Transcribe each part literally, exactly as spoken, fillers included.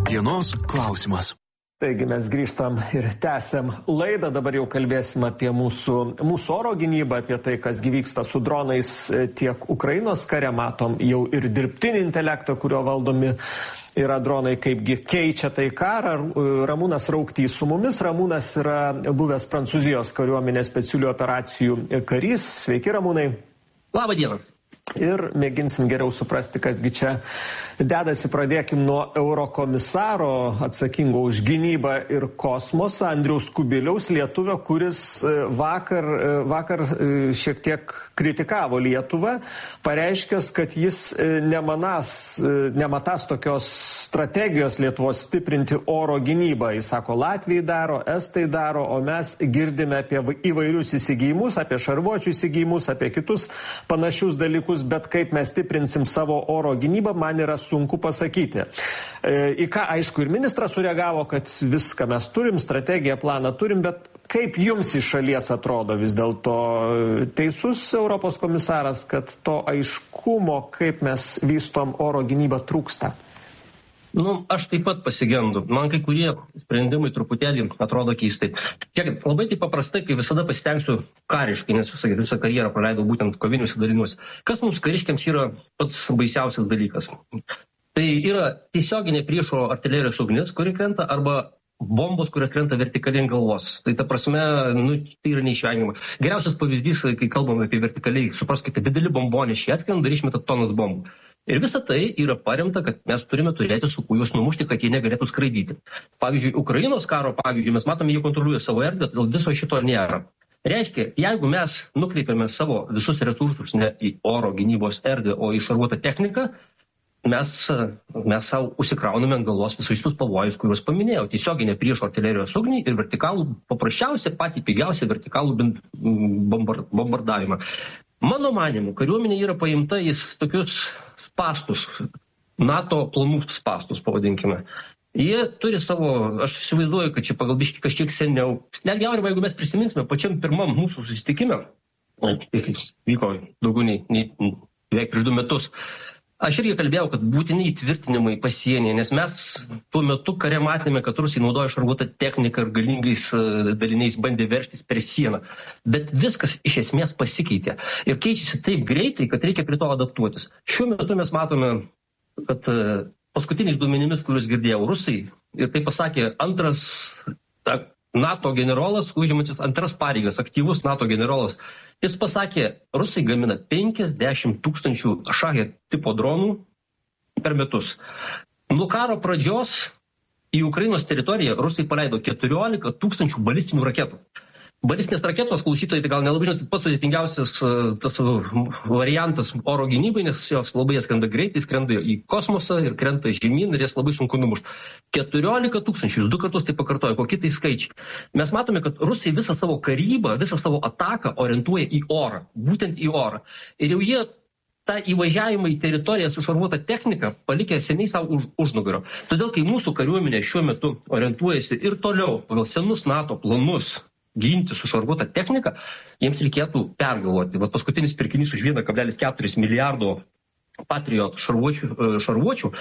Dienos klausimas. Taigi mes grįžtam ir tęsiam laidą, dabar jau kalbėsim apie mūsų, mūsų oro gynybą, apie tai, kas vyksta su dronais tiek Ukrainos kare, matom jau ir dirbtinį intelektą, kurio valdomi yra dronai, kaipgi keičia tai karą. Ramūnas Rauktys su mumis, Ramūnas yra buvęs Prancūzijos kariuomenės specialių operacijų karys. Sveiki, Ramūnai. Labą dieną. Ir mėginsim geriau suprasti, kasgi čia dedasi. Pradėkim nuo eurokomisaro atsakingo už gynybą ir kosmosą, Andriaus Kubiliaus, lietuvio, kuris vakar, vakar šiek tiek kritikavo Lietuvą, pareiškęs, kad jis nemanas, nematas tokios strategijos Lietuvos stiprinti oro gynybą. Jis sako, Latvijai daro, Estai daro, o mes girdime apie įvairius įsigijimus, apie šarvuočių įsigijimus, apie kitus panašius dalykus, bet kaip mes stiprinsim savo oro gynybą, man yra sunku pasakyti. Į ką, aišku, ir ministras sureagavo, kad viską mes turim, strategiją, planą turim, bet kaip jums iš šalies atrodo vis dėlto teisus Europos komisaras, kad to aiškumo, kaip mes vystom oro gynybą, trūksta? Nu, aš taip pat pasigendu. Man kai kurie sprendimai truputėlį atrodo keistai. Tiek, labai taip paprastai, kai visada pasitengsiu kariškai, nes visą, visą karjerą praleidau būtent koviniuose daliniuose. Kas mums kariškiams yra pats baisiausias dalykas? Tai yra tiesioginė priešo artilerijos ugnis, kuri krenta, arba bombos, kurie krenta vertikaliai ant galvos. Tai ta prasme, nu, tai yra neišvengiama. Geriausias pavyzdys, kai kalbame apie vertikaliai, supraskite, dideli bombonešiai atskrenda ir išmeta tonas bombų. Ir visa tai yra paremta, kad mes turime turėti su kuo juos numušti, kad jie negalėtų skraidyti. Pavyzdžiui, Ukrainos karo pavyzdžiui, mes matome, jie kontroliuoja savo erdvę, todėl viso šito nėra. Reiškia, jeigu mes nukreipiame savo visus resursus ne į oro gynybos erdvę, o į šarvuotą techniką, mes, mes savo užsikrauname ant galvos visus šitus pavojus, kuriuos paminėjau. Tiesioginė priešo artilerijos ugnį ir vertikalų, paprasčiausia, patį pigiausią vertikalų bombardavimą. Mano manimu, kariuomenė yra paimta į tokius spastus, NATO planų spastus, pavadinkime. Jie turi savo, aš įsivaizduoju, kad čia pagal biškį kažkiek seniau, netgi aurimą, jeigu mes prisiminsime, pačiam pirmam mūsų susitikime, vyko daugiau nei, nei beveik prieš du metus, aš irgi kalbėjau, kad būtini įtvirtinimai pasienyje, nes mes tuo metu kare matėme, kad Rusai naudoja šarvuotą techniką ir galingais daliniais bandė veržtis per sieną. Bet viskas iš esmės pasikeitė. Ir keičiasi taip greitai, kad reikia prie to adaptuotis. Šiuo metu mes matome, kad paskutiniais duomenimis, kuriuos girdėjau, Rusai, ir tai pasakė antras NATO generolas, užimantis antras pareigas, aktyvus NATO generolas, jis pasakė, Rusai gamina penkiasdešimt tūkstančių šahė tipo dronų per metus. Nuo karo pradžios į Ukrainos teritoriją Rusai paleido keturiolika tūkstančių balistinių raketų. Balistinės raketos, klausytojai, tai gal nelabai žinot, pats sudėtingiausias tas variantas oro gynybai, nes jos labai skrenda greitai, skrenda į kosmosą ir krenta žemyn ir jas labai sunku numušti. keturiolika tūkstančių, du kartus tai pakartoju, kokie tai skaičiai. Mes matome, kad Rusai visą savo karybą, visą savo ataką orientuoja į orą, būtent į orą. Ir jau jie tą įvažiavimą į teritoriją su šarvuota technika palikė seniai savo už, užnugario. Todėl, kai mūsų kariuomenė šiuo metu orientuojasi ir toliau pagal senus NATO planus ginti su šarvuota technika, jiems reikėtų pergalvoti. Vat paskutinis pirkinys už vieną kablelis keturi milijardo Patriot šarvuočių, šarvuočių.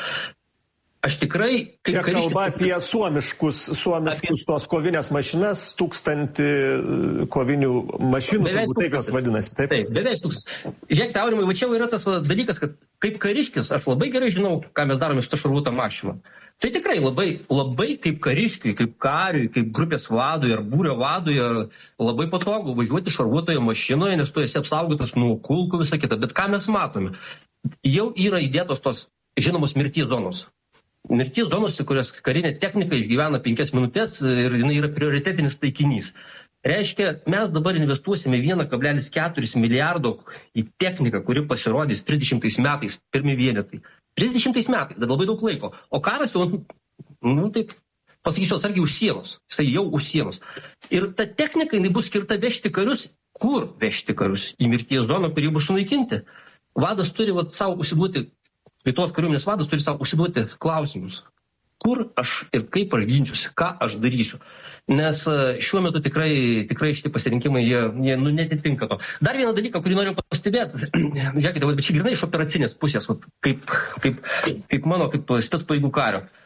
Aš tikrai... Čia kalba apie suomiškus, suomiškus apie... tos kovinės mašinas, tūkstantį kovinių mašinų, turbūt taip jos vadinasi. Taip, taip beveik tūkstantį. Žiūrėkite, aurimai, va čia yra tas dalykas, kad kaip kariškis, aš labai gerai žinau, ką mes darome su tą šarvuotą mašiną. Tai tikrai labai, labai kaip kariškiai, kaip kariui, kaip grupės vadui ar būrio vadui labai patogu važiuoti šarvuotoje mašinoje, nes tu esi apsaugotas nuo kulkų visą kitą. Bet ką mes matome? Jau yra įdėtos tos žinomos mirties zonos. Mirties zonos, kurios karinė technika išgyvena penkias minutės ir jinai yra prioritetinis taikinys. Reiškia, mes dabar investuosime vieną kablelis keturi milijardo į techniką, kuri pasirodys trisdešimtais metais, pirmi vienetai. trisdešimtais metais, dar labai daug laiko. O karas jau, nu taip, pasakysiu, atsargiai už sienos. Jisai jau už sienos. Ir ta technika, jinai bus skirta vežti karius. Kur vežti karius? Į mirties zoną, kurį bus sunaikinti. Vadas turi vat, savo užsiduoti, Lietuvos kariuomenės vadas turi savo užsiduoti klausimus. Kur aš ir kaip aš ginčiusi, ką aš darysiu. Nes šiuo metu tikrai, tikrai šitie pasirinkimai, jie, jie nu, netitinka to. Dar vieną dalyką, kurį noriu pastebėti, žiūrėkite, bet čia grynai iš operacinės pusės, kaip, kaip, kaip mano, kaip spec pajėgų kario.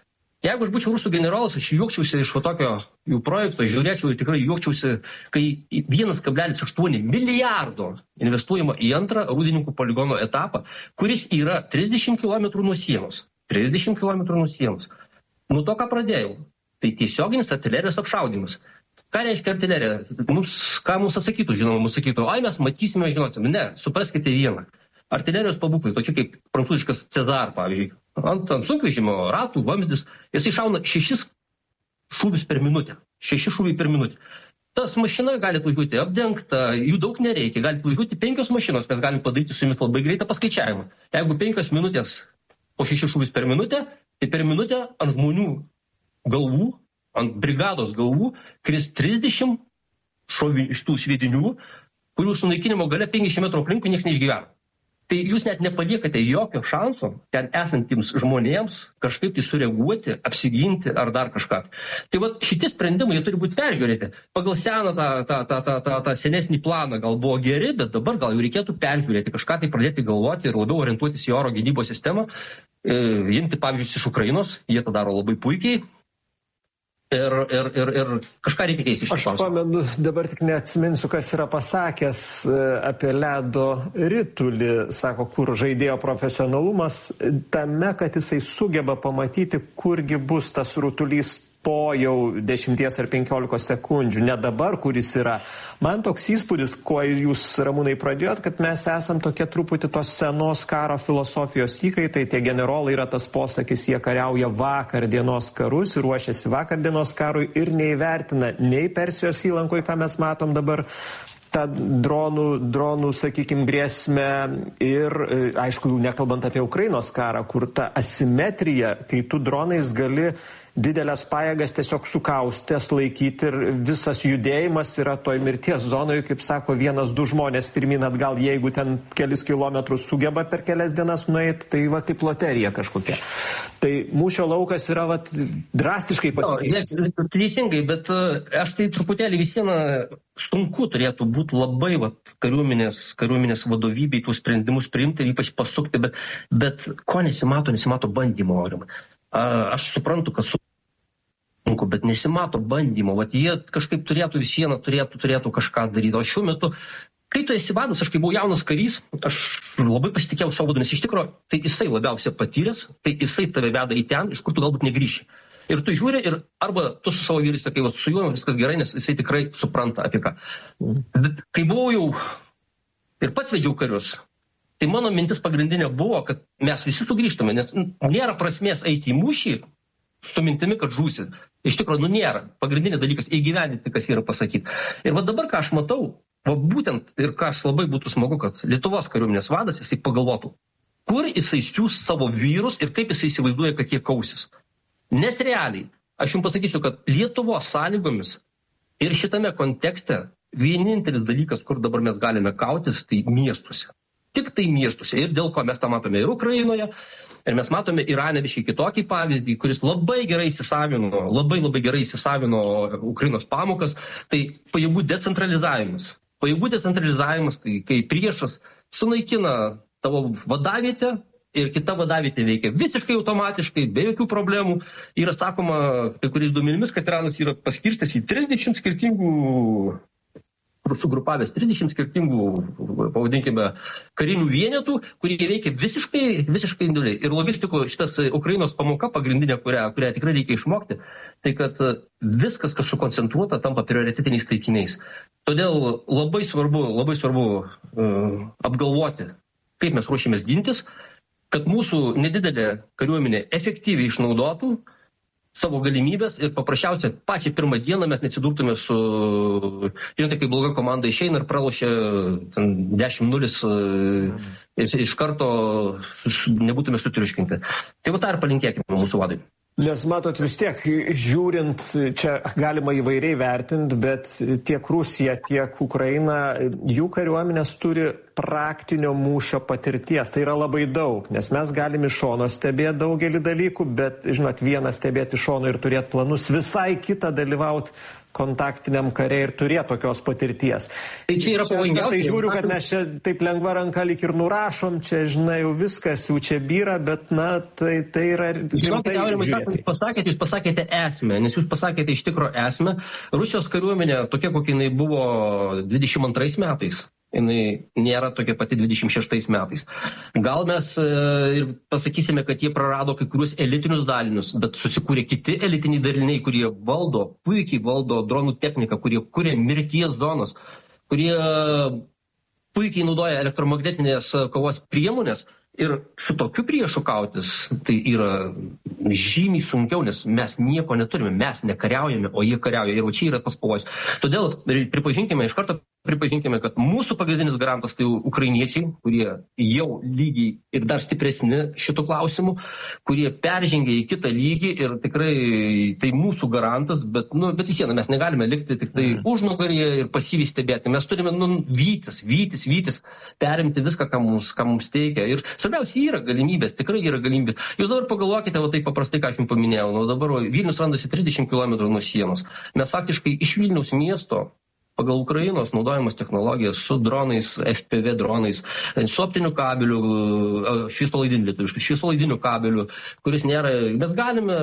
Jeigu aš būčiau rusų generolas, aš juokčiausi iš tokio jų projekto, žiūrėčiau ir tikrai juokčiausi, kai vienas kablelis aštuoni milijardo investuojama į antrą Rūdininkų poligono etapą, kuris yra trisdešimt kilometrų nuo sienos. trisdešimt kilometrų nuo sienos. Nuo to, ką pradėjau, tai tiesioginis artilerijos apšaudymas. Ką reiškia artilerija? Mums, ką mums atsakytų, žinoma, mums sakytų, ai mes matysime, žinosime. Ne, supraskite vieną. Artilerijos pabūklai, tokie kaip prancūziškas Cezar, pavyzdžiui, ant, ant sunkvežimio ratų, vamzdis, jisai šauna šešis šūvius per minutę. Šeši šūviai per minutę. Tas mašina gali važiuoti apdengta, jų daug nereikia, gali važiuoti penkios mašinos, mes galim padaryti su jumis labai greitą paskaičiavimą. Jeigu penkios minutės po šeši šūvis per minutę, tai per minutę ant žmonių galvų, ant brigados galvų, kris trisdešimt šovių iš tų sviedinių, kurių sunaikinimo gale penkiasdešimt metrų aplinkui niekas neišgyvena. Tai jūs net nepaliekate jokio šanso ten esantiems žmonėms kažkaip tai sureaguoti, apsiginti ar dar kažką. Tai va šitie sprendimai jie turi būti peržiūrėti. Pagal seną tą, tą, tą, tą, tą, tą senesnį planą gal buvo geri, bet dabar gal jau reikėtų peržiūrėti, kažką tai pradėti galvoti ir labiau orientuotis į oro gynybos sistemą. E, imti pavyzdžius iš Ukrainos, jie tą daro labai puikiai. Ir, ir, ir, ir kažką reikia keisti. Aš pamenu, dabar tik neatsiminsiu, kas yra pasakęs apie ledo ritulį, sako, kur žaidėjo profesionalumas, tame, kad jisai sugeba pamatyti, kurgi bus tas rutulys po jau dešimties ar penkiolikos sekundžių, ne dabar, kuris yra. Man toks įspūdis, kuo jūs, Ramūnai, pradėjot, kad mes esam tokie truputį tos senos karo filosofijos įkaitai, tie generolai yra tas posakis, jie kariauja vakar dienos karus ir ruošiasi vakar dienos karui ir neįvertina nei Persijos įlankoje, ką mes matom dabar, tą dronų, dronų, sakykime, grėsmę ir, aišku, nekalbant apie Ukrainos karą, kur ta asimetrija, kai tu dronais gali didelės pajėgas tiesiog sukaustęs laikyti ir visas judėjimas yra toj mirties zonoje, kaip sako, vienas, du žmonės pirmin atgal, jeigu ten kelis kilometrus sugeba per kelias dienas nueiti, tai va kaip loterija kažkokia. Tai mūšio laukas yra va drastiškai pasikeitęs. No, teisingai, bet aš tai truputėlį vis viena sunku turėtų būti labai va, kariuomenės, kariuomenės vadovybei tų sprendimus priimti ir ypač pasukti, bet, bet ko nesimato, nesimato bandymo aurimai. Aš suprantu, kad sunku, bet nesimato bandymo. Vat jie kažkaip turėtų vis vieną, turėtų, turėtų kažką daryti. O šiuo metu, kai tu esi vadas, aš kai buvau jaunas karys, aš labai pasitikėjau savo vadu, nes iš tikrųjų tai jisai labiausiai patyręs, tai jisai tave veda į ten, iš kur tu galbūt negrįši. Ir tu žiūri ir arba tu su savo vyrais sakai, su juo viskas gerai, nes jisai tikrai supranta apie ką. Bet kai buvau jau ir pats vedžiau karius, tai mano mintis pagrindinė buvo, kad mes visi sugrįžtame, nes nėra prasmės eiti į mūšį su mintimi, kad žūsi. Iš tikrųjų, nu nėra. Pagrindinė dalykas įgyvendinti, kas yra pasakyti. Ir va dabar, ką aš matau, va būtent ir ką aš labai būtų smagu, kad Lietuvos kariuomenės vadas jisai pagalvotų, kur jisai siūs savo vyrus ir kaip jisai įsivaizduoja, kad jie kausis. Nes realiai, aš jums pasakysiu, kad Lietuvos sąlygomis ir šitame kontekste vienintelis dalykas, kur dabar mes galime kautis, tai miestuose. Tik tai miestuose. Ir dėl ko mes tą matome ir Ukrainoje, ir mes matome Irane biškai kitokį pavyzdį, kuris labai gerai įsisavino, labai labai gerai įsisavino Ukrainos pamokas, tai pajėgų decentralizavimas. Pajėgų decentralizavimas, tai kai priešas sunaikina tavo vadavietę ir kita vadavietė veikia visiškai automatiškai, be jokių problemų. Yra sakoma, kai kuriais duomenimis, kad Iranas yra paskirstęs į trisdešimt skirtingų sugrupavęs trisdešimt skirtingų, pavadinkime, karinių vienetų, kurie veikia visiškai, visiškai individualiai. Ir logistikų šitas Ukrainos pamoka pagrindinė, kurią, kurią tikrai reikia išmokti, tai kad viskas, kas sukoncentruota, tampa prioritetiniais taikiniais. Todėl labai svarbu, labai svarbu uh, apgalvoti, kaip mes ruošiamės gintis, kad mūsų nedidelė kariuomenė efektyviai išnaudotų savo galimybės ir paprasčiausiai pačią pirmą dieną mes neatsidurtume su, žinote, kai bloga komanda išeina ir pralošia dešimt nulis ir iš karto nebūtume sutriuškinti. Tai va tą ir palinkėkime mūsų vadai. Nes matot, vis tiek, žiūrint, čia galima įvairiai vertinti, bet tiek Rusija, tiek Ukraina, jų kariuomenės turi praktinio mūšio patirties. Tai yra labai daug, nes mes galime iš šono stebėti daugelį dalykų, bet, žinot, vieną stebėti iš šono ir turėti planus, visai kitą dalyvauti kontaktiniam kare ir turėti tokios patirties. Tai čia yra pavojingiausia. Tai žiūriu, kad mes čia taip lengva ranka lyg ir nurašom, čia, žinai, jau viskas, jau čia byra, bet, na, tai, tai yra rimtai žiūrėti. Jūs pasakėte, jūs pasakėte esmę, nes jūs pasakėte iš tikro esmę. Rusijos kariuomenė, tokia kokia jinai buvo dvidešimt antrais metais, jinai nėra tokia pati dvidešimt šeštais metais. Gal mes e, ir pasakysime, kad jie prarado kai kurius elitinius dalinius, bet susikūrė kiti elitiniai daliniai, kurie valdo, puikiai valdo dronų techniką, kurie kuria mirties zonas, kurie puikiai naudoja elektromagnetinės kovos priemonės. Ir su tokiu priešu kautis, tai yra žymiai sunkiau, nes mes nieko neturime, mes nekariaujame, o jie kariauja. Ir čia yra tas pavojus. Todėl pripažinkime, iš karto pripažinkime, kad mūsų pagrindinis garantas tai ukrainiečiai, kurie jau lygiai ir dar stipresni šitų klausimų, kurie peržengia į kitą lygį ir tikrai tai mūsų garantas, bet, nu, bet vis viena mes negalime likti tik tai užnugaryje ir pasyviai stebėti. Mes turime nu, vytis, vytis, vytis, perimti viską, ką mums, ką mums teikia. Ir svarbiausia yra galimybės, tikrai yra galimybės. Jūs dabar pagalvokite, va taip paprastai, ką aš jums paminėjau, nu, dabar Vilnius randasi trisdešimt kilometrų nuo sienos. Mes faktiškai iš Vilniaus miesto pagal Ukrainos naudojamas technologijas su dronais, F P V dronais, su optiniu kabeliu, šviesolaidiniu lietuviškai, šviesolaidiniu kabeliu, kuris nėra, mes galime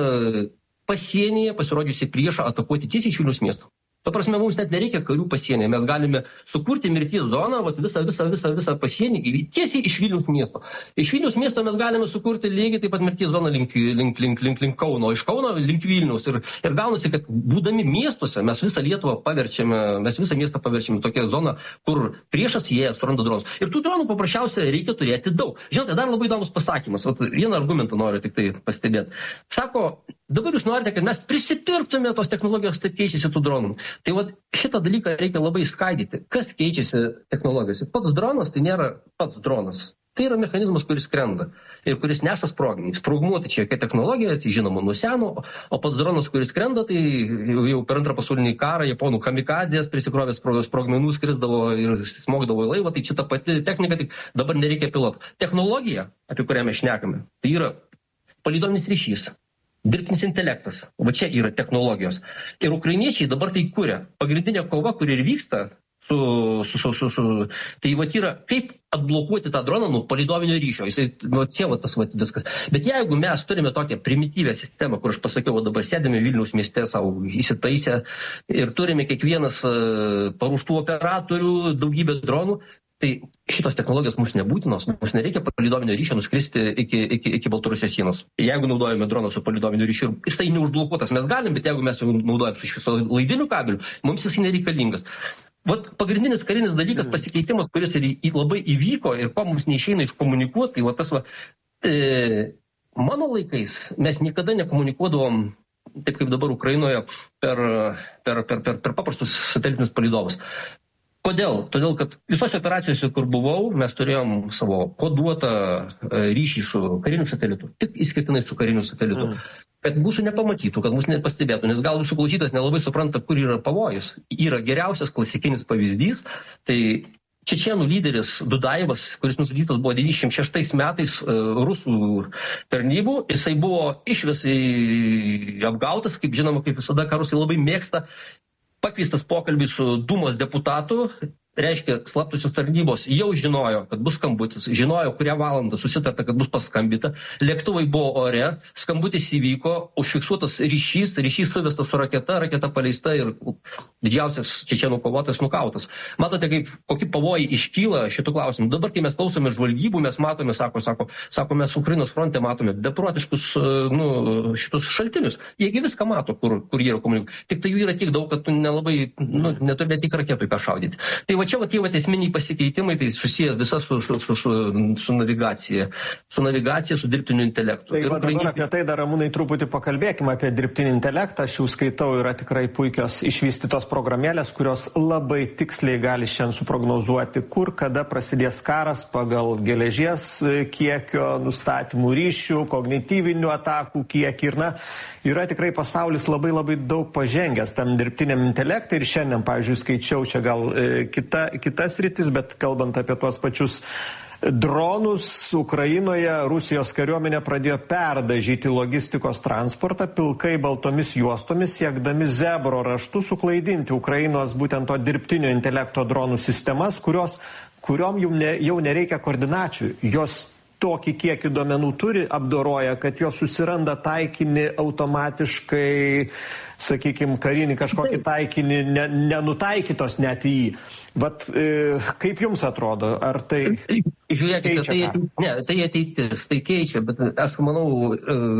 pasienyje pasirodžiusi priešą atakuoti tiesiai iš Vilniaus miesto. Ta prasme, mums net nereikia karių pasienyje, mes galime sukurti mirties zoną, vat, visą, visą, visą, visą pasienį, tiesiai iš Vilniaus miesto. Iš Vilniaus miesto mes galime sukurti lygiai taip pat mirties zoną link, link, link, link, link Kauno, iš Kauno link Vilniaus. Ir, ir gaunasi, kad būdami miestuose mes visą Lietuvą paverčiame, mes visą miestą paverčiame tokią zoną, kur priešas jie suranda dronus. Ir tų dronų paprasčiausiai reikia turėti daug. Žinote, dar labai įdomus pasakymas, vat, vieną argumentą noriu tik tai pastebėti. Sako, dabar jūs norite, kad mes prisipirktume tos technologijos, tai keičiasi tų dronų. Tai vat, šitą dalyką reikia labai skaidyti. Kas keičiasi technologijose? Pats dronas tai nėra pats dronas. Tai yra mechanizmas, kuris skrenda ir kuris neša sproginį. Sprogmuo tai čia jokia technologija, tai žinoma nuo seno, o pats dronas, kuris skrenda, tai jau per antrą pasaulinį karą japonų kamikadzės prisikrovęs sprogmenų skrisdavo ir smogdavo į laivą, tai čia ta pati technika, tik dabar nereikia pilotų. Technologija, apie kurią mes šnekame, tai yra palydovinis ryšys. Dirbtinis intelektas. Va čia yra technologijos. Ir ukrainiečiai dabar tai kuria. Pagrindinė kova, kuri ir vyksta, su, su, su, su, su, tai va yra kaip atblokuoti tą droną nuo palydovinio ryšio. Jisai, va čia va tas va viskas. Bet jeigu mes turime tokią primityvę sistemą, kur aš pasakiau, va dabar sėdame Vilniaus mieste savo įsitaisę ir turime kiekvienas uh, paruoštų operatorių, daugybę dronų, tai šitos technologijos mums nebūtinos, mums nereikia palydovinio ryšio nuskristi iki, iki, iki Baltarusijos sienos. Jeigu naudojame droną su palydoviniu ryšiu, jis tai neužblokuotas, mes galim, bet jeigu mes naudojame su šviesolaidiniu kabeliu, mums jis nereikalingas. Vat pagrindinis karinis dalykas, pasikeitimas, kuris ir į, labai įvyko ir ko mums neišeina iškomunikuoti, tai va tas va, e, mano laikais mes niekada nekomunikuodavom, taip kaip dabar Ukrainoje, per, per, per, per, per paprastus satelitinius palydovus. Kodėl? Todėl, kad visose operacijose, kur buvau, mes turėjom savo koduotą ryšį su kariniu satelitu, tik įskirtinai su kariniu satelitu. Mm. Kad mūsų nepamatytų, kad mūsų nepastebėtų, nes gal jūsų klausytas nelabai supranta, kur yra pavojus. Yra geriausias klasikinis pavyzdys, tai čečėnų lyderis Dudajevas, kuris nužudytas buvo devyniasdešimt šeštais metais rusų tarnybų, jisai buvo išvis apgautas, kaip žinoma, kaip visada, ką rusai labai mėgsta, pakviestas pokalbis su Dūmos deputatu, reiškia, slaptosios tarnybos jau žinojo, kad bus skambutis, žinojo, kurią valandą susitarta, kad bus paskambita, lėktuvai buvo ore, skambutis įvyko, užfiksuotas ryšys, ryšys suvestas su raketa, raketa paleista ir didžiausias čečėnų kovotojas nukautas. Matote, kaip kokie pavojai iškyla šitų klausimų. Dabar, kai mes klausome žvalgybų, mes matome, sako, sako, sako mes Ukrainos fronte matome beprotiškus nu, šitus šaltinius. Jiegi viską mato, kur, kur jie yra komunikuoti. Tik tai jų yra tiek daug, kad tu nelabai, nu, neturi tik raketų ką šaudyti. Tai va čia va tie va esminiai pasikeitimai, tai susiję visa su, su, su, su, su navigacija, su navigacija, su dirbtiniu intelektu. Tai va dabar apie tai dar, Ramūnai, truputį pakalbėkime apie dirbtinį intelektą. Aš jau skaitau, yra tikrai puikios išvystytos programėlės, kurios labai tiksliai gali šiandien suprognozuoti, kur, kada prasidės karas pagal geležies kiekio nustatymų ryšių, kognityvinių atakų kiekį. Ir na, yra tikrai pasaulis labai labai daug pažengęs tam dirbtiniam intelektui. Ir šiandien, pavyzdžiui, skaičiau čia gal e, kit, kita, kitas rytis, bet kalbant apie tuos pačius dronus, Ukrainoje Rusijos kariuomenė pradėjo perdažyti logistikos transportą pilkai baltomis juostomis, siekdami zebro raštu suklaidinti Ukrainos būtent to dirbtinio intelekto dronų sistemas, kurios, kuriom jau, ne, jau nereikia koordinačių. Jos tokį kiekį duomenų turi, apdoroja, kad jos susiranda taikinį automatiškai, sakykime, karinį kažkokį taikinį, ne, nenutaikytos net į jį. Vat e, kaip jums atrodo, ar tai Žiūrėkite, tai, ne, tai ateitis, tai keičia, bet aš manau,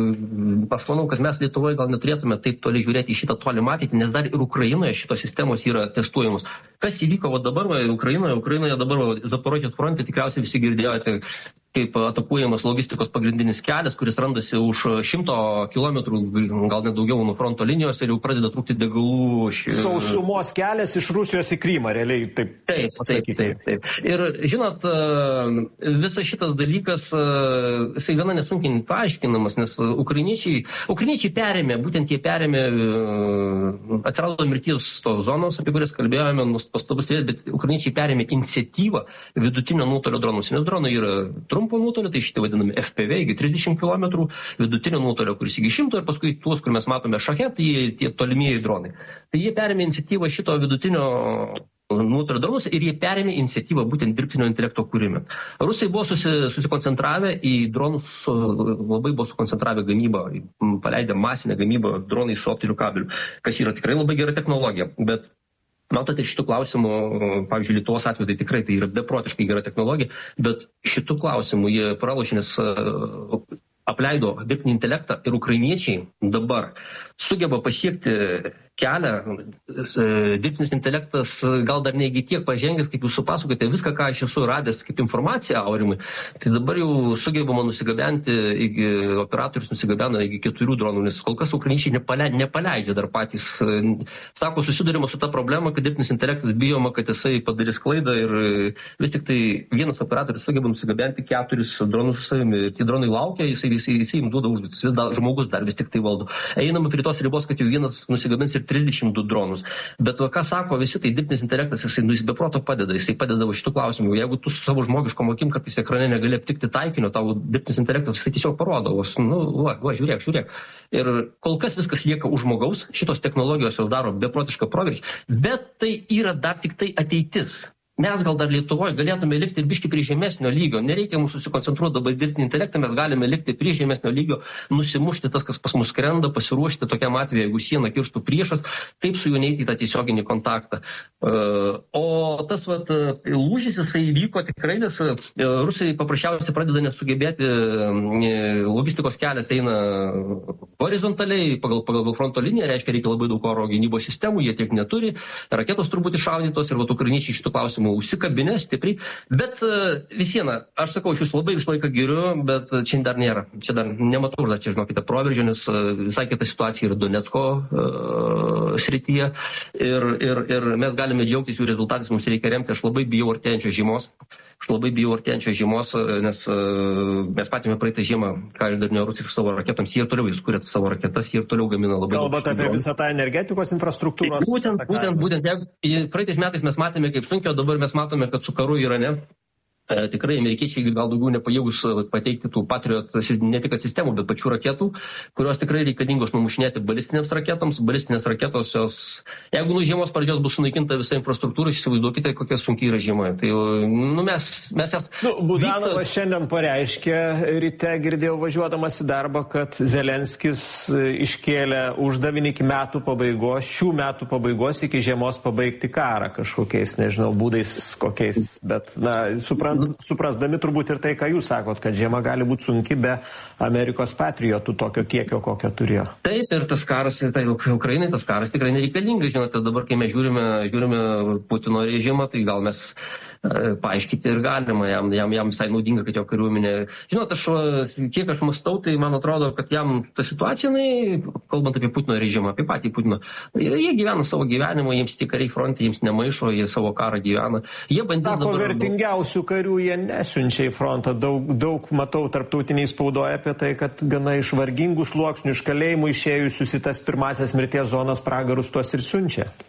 aš manau, kad mes Lietuvoje gal neturėtume taip toli žiūrėti į šitą tolimą ateitį, nes dar ir Ukrainoje šitos sistemos yra testuojamos. Kas įvyko va dabar va, Ukrainoje? Ukrainoje dabar va, Zaporožės fronte tikriausiai visi girdėjote, kaip atakuojamas logistikos pagrindinis kelias, kuris randasi už šimto kilometrų, gal net daugiau nuo fronto linijos ir jau pradeda trūkti degalų. Ši... Sausumos kelias iš Rusijos į Krymą, realiai taip. Taip, taip, taip, taip. Ir žinot, visas šitas dalykas, jisai gana nesunkiai paaiškinamas, nes ukrainiečiai, ukrainiečiai perėmė, būtent jie perėmė, atsirado mirties tos zonos, apie kurias kalbėjome, pastabus vėjas, bet ukrainiečiai perėmė iniciatyvą vidutinio nuotolio dronus, nes dronai yra trumpo nuotolio, tai šitie vadinami F P V, iki trisdešimt kilometrų, vidutinio nuotolio, kuris iki šimto, ir paskui tuos, kur mes matome šahet, tai tie tolimieji dronai. Tai jie perėmė iniciatyvą šito vidutinio nuotolio dronus ir jie perėmė iniciatyvą būtent dirbtinio intelekto kūrime. Rusai buvo susi, susikoncentravę į dronus, labai buvo sukoncentravę gamybą, paleidę masinę gamybą dronai su optiniu kabeliu, kas yra tikrai labai gera technologija, bet matote, šitų klausimų, pavyzdžiui, Lietuvos atveju, tai tikrai tai yra beprotiškai gera technologija, bet šitų klausimų jie pralošė, nes apleido dirbtinį intelektą ir ukrainiečiai dabar sugeba pasiekti kelią, dirbtinis intelektas gal dar neigi tiek pažengęs, kaip jūs supasakote, viską, ką aš esu radęs kaip informaciją, Aurimai, tai dabar jau sugebama nusigabenti, iki, operatorius nusigabena iki keturių dronų, nes kol kas ukrainiečiai nepaleidžia, nepaleidžia dar patys. Sako, susidurima su ta problema, kad dirbtinis intelektas bijoma, kad jisai padarys klaidą ir vis tik tai vienas operatorius sugeba nusigabenti keturis dronus su savimi. Tie dronai laukia, jisai, jisai, jisai jums duoda užduotis, vis dar žmogus dar vis tik tai valdo. Einama prie tos ribos, kad jau vienas nusigabins ir trisdešimt du dronus. Bet va, ką sako visi, tai dirbtinis intelektas, jisai nu, jis be proto padeda, jisai padeda va šitų klausimų. Jeigu tu su savo žmogiškom akim kartais ekrane negali aptikti taikinio, tavo dirbtinis intelektas, jisai tiesiog parodo, nu, va, va, žiūrėk, žiūrėk. Ir kol kas viskas lieka už žmogaus, šitos technologijos jau daro beprotišką proveržį, bet tai yra dar tik tai ateitis. Mes gal dar Lietuvoje galėtume likti biški prie žemesnio lygio. Nereikia mūsų susikoncentruoti dabar dirbtinį intelektą, mes galime likti prie žemesnio lygio, nusimušti tas, kas pas mus skrenda, pasiruošti tokiam atveju, jeigu sieną kirstų priešas, taip su juo neiti į tą tiesioginį kontaktą. O tas vat, lūžis jisai įvyko tikrai, nes rusai paprasčiausiai pradeda nesugebėti, logistikos kelias eina horizontaliai pagal, pagal fronto liniją, reiškia reikia labai daug oro gynybos sistemų, jie tiek neturi, raketos turbūt iššaudytos ir vat ukrainiečiai šitų klausimų užsikabinę stipriai, bet vis viena, aš sakau, aš jūs labai visą laiką giriu, bet čia dar nėra, čia dar nematau, dar čia žinokite proveržio, nes visai kita situacija yra Donecko uh, srityje ir, ir, ir mes galime džiaugtis jų rezultatais, mums reikia remti, aš labai bijau artėjančios žiemos. Aš labai bijau artėjančios žiemos, nes uh, mes patėme praeitą žiemą, ką išdarinėjo Rusija su savo raketoms, jie ir toliau jis kuria savo raketas, jie ir toliau gamina labai daug. Kalbate apie visą tą energetikos infrastruktūros. Tai būtent, būtent, būtent, jeigu praeitais metais mes matėme kaip sunkiai, o dabar mes matome, kad su karu Irane tikrai amerikiečiai gal daugiau nepajėgus pateikti tų Patriot, ne tik sistemų, bet pačių raketų, kurios tikrai reikalingos numušinėti balistinėms raketoms. Balistinės raketos, jos, jeigu nuo žiemos pradžios bus sunaikinta visa infrastruktūra, įsivaizduokite, kokia sunkiai yra žiema. Tai nu, mes, mes jas... Nu, Budanovas vyksta... šiandien pareiškė, ryte girdėjau važiuodamas į darbą, kad Zelenskis iškėlė uždavinį iki metų pabaigos, šių metų pabaigos iki žiemos pabaigti karą kažkokiais, nežinau, būdais kokiais, bet, na, suprant, suprasdami turbūt ir tai, ką jūs sakot, kad žiema gali būti sunki be Amerikos patriotų tokio kiekio, kokio turėjo. Taip, ir tas karas, tai Ukrainai tas karas tikrai nereikalingas, žinote, dabar, kai mes žiūrime, žiūrime Putino režimą, tai gal mes paaiškinti ir galima, jam, jam, jam visai naudinga, kad jo kariuomenė. Žinot, aš, kiek aš mąstau, tai man atrodo, kad jam ta situacija, na, kalbant apie Putino režimą, apie patį Putino, jie gyvena savo gyvenimą, jiems tie kariai fronte, jiems nemaišo, jie savo karą gyvena. Jie bandys dabar... Sako, vertingiausių karių jie nesiunčia į frontą. Daug, daug matau tarptautiniai spaudoje apie tai, kad gana iš vargingų sluoksnių, iš kalėjimų išėjusius į tas pirmasias mirties zonas pragarus tuos ir siunčia.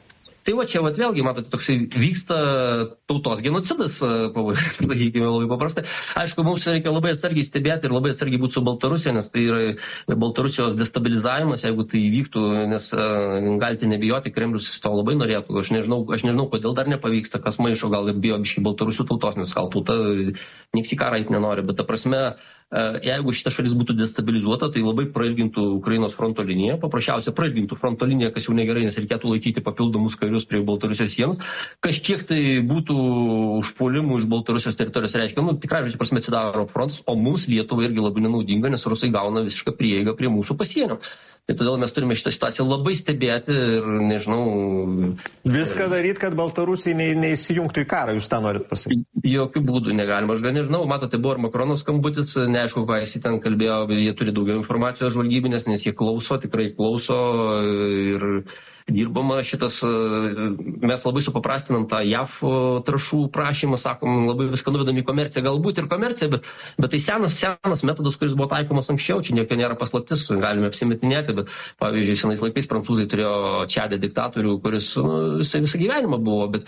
Tai va čia vat, vėlgi, matote, toksai vyksta tautos genocidas, sakykime, labai paprastai. Aišku, mums reikia labai atsargiai stebėti ir labai atsargiai būti su Baltarusija, nes tai yra Baltarusijos destabilizavimas, jeigu tai įvyktų, nes uh, galite nebijoti, Kremlius to labai norėtų. Aš nežinau, aš nežinau, kodėl dar nepavyksta, kas maišo, gal ir bijo biškai Baltarusių tautos, nes gal tauta nieks į karą eit nenori, bet ta prasme, jeigu šita šalis būtų destabilizuota, tai labai prailgintų Ukrainos fronto liniją, paprasčiausiai prailgintų fronto liniją, kas jau negerai, nes reikėtų laikyti papildomus karius prie Baltarusijos sienos. Kažkiek tai būtų užpuolimų iš Baltarusijos teritorijos, reiškia, nu, tikrai, iš prasme, atsidaro frontas, o mums Lietuvai irgi labai nenaudinga, nes rusai gauna visišką prieigą prie mūsų pasienio. Tai todėl mes turime šitą situaciją labai stebėti ir, nežinau... Viską daryti, kad Baltarusija ne, neįsijungtų į karą, jūs tą norit pasakyti? Jokių būdų negalima. Aš gal nežinau, matote, buvo ir Makrono skambutis, neaišku, ką jis ten kalbėjo, jie turi daugiau informacijos žvalgybinės, nes jie klauso, tikrai klauso ir... dirbama šitas, mes labai supaprastinam tą J A V trašų prašymą, sakom, labai viską nuvedam į komerciją, galbūt ir komerciją, bet, bet tai senas, senas metodas, kuris buvo taikomas anksčiau, čia nieko nėra paslaptis, galime apsimetinėti, bet pavyzdžiui, senais laikais prancūzai turėjo Čade diktatorių, kuris nu, visą, visą gyvenimą buvo, bet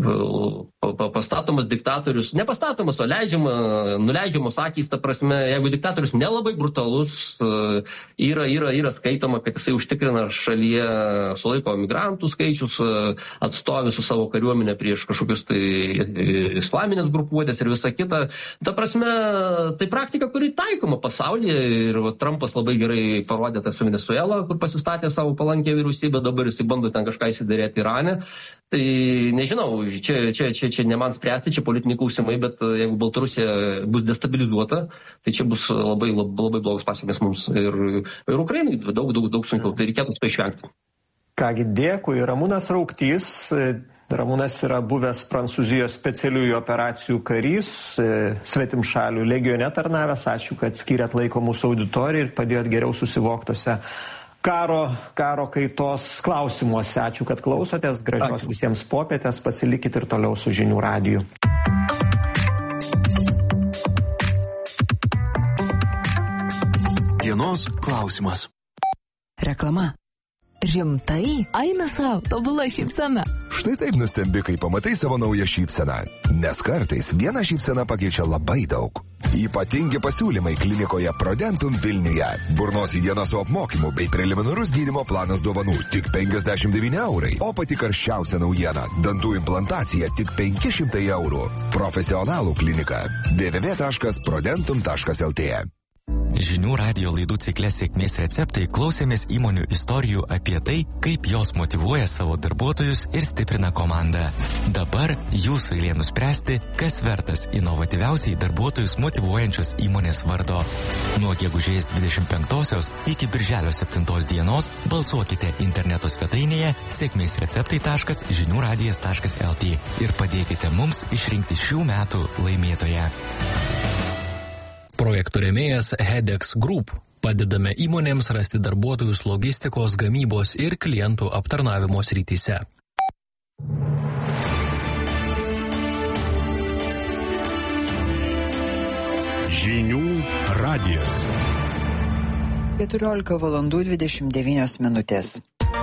pastatomas diktatorius, nepastatomas, o leidžiama, nuleidžiamos akys, ta prasme, jeigu diktatorius nelabai brutalus, yra, yra, yra skaitoma, kad jisai užtikrina šalyje sulaikymą laiko migrantų skaičius, atstovi su savo kariuomenė prieš kažkokius tai islaminės grupuotės ir visa kita. Ta prasme, tai praktika, kuri taikoma pasaulyje ir va, Trumpas labai gerai parodė tą su Venezuela, kur pasistatė savo palankę vyriausybę, dabar jisai bando ten kažką įsiderėti Irane. Tai nežinau, čia, čia, čia, čia ne man spręsti, čia politiniai klausimai, bet jeigu Baltarusija bus destabilizuota, tai čia bus labai, labai, labai blogas pasiekmes mums ir, ir Ukrainai daug, daug, daug sunkiau, tai reikėtų to išvengti. Kągi, dėkui. Ramūnas Rauktys. Ramūnas yra buvęs Prancūzijos specialiųjų operacijų karys, svetimšalių legione tarnavęs. Ačiū, kad skyrėt laiko mūsų auditorijai ir padėjot geriau susivoktuose karo, karo kaitos klausimuose. Ačiū, kad klausotės. Gražios Ačiū. Visiems popietės. Pasilikit ir toliau su Žinių radiju. Dienos klausimas. Reklama. Rimtai? Eina savo, tobula šypsena. Štai taip nustembi, kai pamatai savo naują šypseną. Nes kartais viena šypsena pakeičia labai daug. Ypatingi pasiūlymai klinikoje Prodentum Vilniuje. Burnos higiena su apmokymu bei preliminarus gydymo planas dovanų tik penkiasdešimt devyni eurai. O pati karščiausia naujiena – dantų implantacija tik penki šimtai eurų. Profesionalų klinika. w w w taškas prodentum taškas l t. Žinių radijo laidų cikle Sėkmės receptai klausėmės įmonių istorijų apie tai, kaip jos motyvuoja savo darbuotojus ir stiprina komandą. Dabar jūsų eilė nuspręsti, kas vertas inovatyviausiai darbuotojus motyvuojančios įmonės vardo. Nuo gegužės dvidešimt penktosios iki birželio septintos dienos balsuokite interneto svetainėje sėkmės receptai taškas žinių radijas taškas l t ir padėkite mums išrinkti šių metų laimėtoją. Projektų rėmėjas Hedex Group. Padedame įmonėms rasti darbuotojus logistikos, gamybos ir klientų aptarnavimo srityse. Žinių radijas. keturiolika valandų dvidešimt devynios minutės.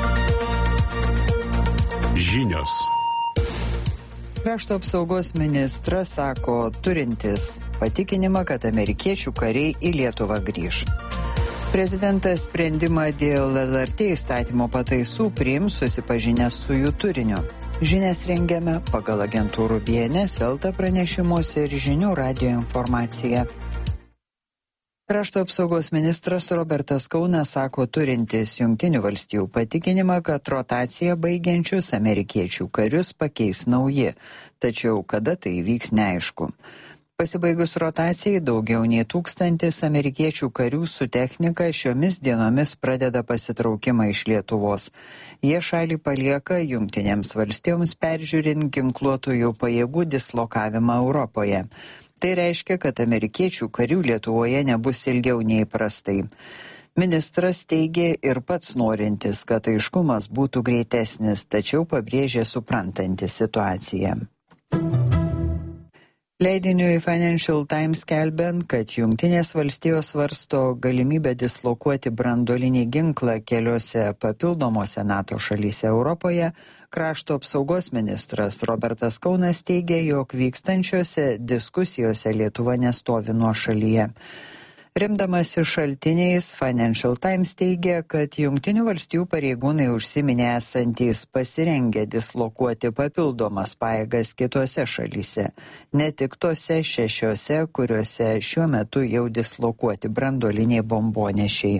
Žinios. Krašto apsaugos ministras sako, turintis patikinimą, kad amerikiečių kariai į Lietuvą grįž. Prezidentas sprendimą dėl L R T įstatymo pataisų priims susipažinęs su jų turiniu. Žinias rengiame pagal agentūrų B N S, Elta pranešimuose ir Žinių radijo informaciją. Krašto apsaugos ministras Robertas Kaunas sako, turintis Jungtinių valstijų patikinimą, kad rotaciją baigiančius amerikiečių karius pakeis nauji, tačiau kada tai vyks neaišku. Pasibaigus rotacijai daugiau nei tūkstantis amerikiečių karių su technika šiomis dienomis pradeda pasitraukimą iš Lietuvos. Jie šalį palieka Jungtinėms valstijoms peržiūrint ginkluotųjų pajėgų dislokavimą Europoje. Tai reiškia, kad amerikiečių karių Lietuvoje nebus ilgiau nei įprastai. Ministras teigė ir pats norintis, kad aiškumas būtų greitesnis, tačiau pabrėžė suprantantis situaciją. Leidiniui Financial Times skelbiant, kad Jungtinės valstijos svarsto galimybę dislokuoti branduolinį ginklą keliose papildomose NATO šalyse Europoje, krašto apsaugos ministras Robertas Kaunas teigia, jog vykstančiose diskusijose Lietuva nestovi nuošalyje. Remdamasi šaltiniais, Financial Times teigia, kad Jungtinių valstijų pareigūnai užsiminė esantys pasirengę dislokuoti papildomas pajėgas kitose šalyse, ne tik tose šešiose, kuriuose šiuo metu jau dislokuoti branduoliniai bombonešiai.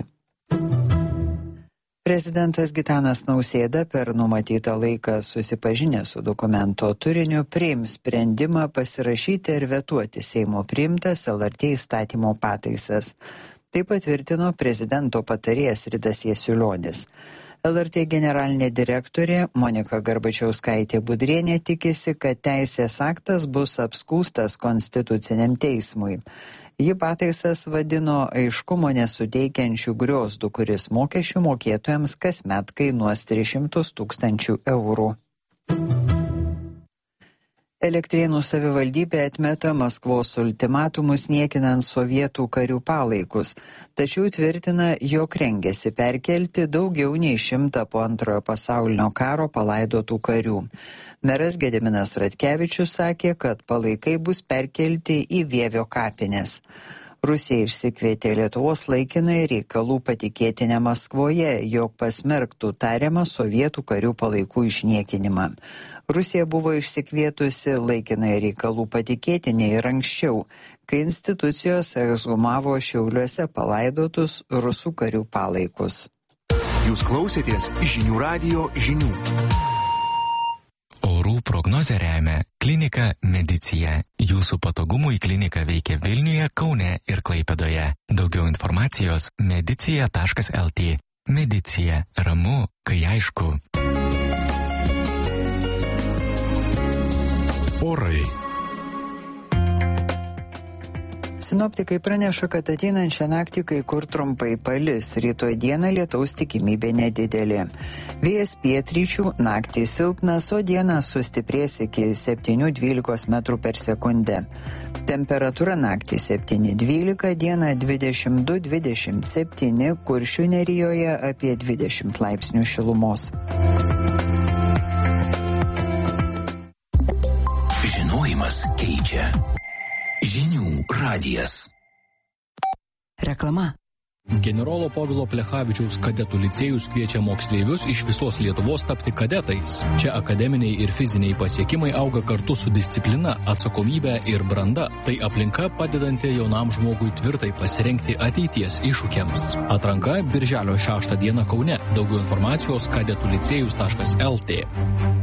Prezidentas Gitanas Nausėda per numatytą laiką susipažinęs su dokumento turiniu priims sprendimą pasirašyti ir vetuoti Seimo priimtas L R T įstatymo pataisas. Tai patvirtino prezidento patarėjas Ridas Jasiulionis. L R T generalinė direktorė Monika Garbačiauskaitė Budrienė tikisi, kad teisės aktas bus apskųstas Konstituciniam teismui. Ji pataisas vadino aiškumo nesuteikiančių griozdų, kuris mokesčių mokėtojams kasmet kainuos tris šimtus tūkstančių eurų. Elektrėnų savivaldybė atmeta Maskvos ultimatumus niekinant sovietų karių palaikus, tačiau tvirtina, jog rengiasi perkelti daugiau nei šimtą po antrojo pasaulinio karo palaidotų karių. Meras Gediminas Ratkevičius sakė, kad palaikai bus perkelti į Vievio kapines. Rusija išsikvietė Lietuvos laikinai reikalų patikėtinę Maskvoje, jog pasmerktų tariamą sovietų karių palaikų išniekinimą. Rusija buvo išsikvietusi laikinai reikalų patikėtinę ir anksčiau, kai institucijos ekshumavo Šiauliuose palaidotus rusų karių palaikus. Jūs klausėtės žinių radijo žinių. Orų prognozę remia klinika Medicija. Jūsų patogumui klinika veikia Vilniuje, Kaune ir Klaipėdoje. Daugiau informacijos medicija taškas el tė. Medicija. Ramu, kai aišku. Orai. Sinoptikai praneša, kad ateinančią naktį kai kur trumpai palis, rytoj dieną lietaus tikimybė nedidelė. Vėjas pietryčių, naktį silpnas, o dieną sustiprės iki septynių dvylikos metrų per sekundę. Temperatūra naktį septyni dvylika, dieną dvidešimt du dvidešimt septyni, Kuršių nerijoje apie dvidešimt laipsnių šilumos. Žinojimas keičia. Žinių radijas. Reklama. Generolo Povilo Plechavičiaus kadetų licėjus kviečia moksleivius iš visos Lietuvos tapti kadetais. Čia akademiniai ir fiziniai pasiekimai auga kartu su disciplina, atsakomybė ir branda. Tai aplinka padedanti jaunam žmogui tvirtai pasirengti ateities iššūkiams. Atranka birželio šeštą dieną Kaune. Daugiau informacijos kadetų licėjus taškas el tė.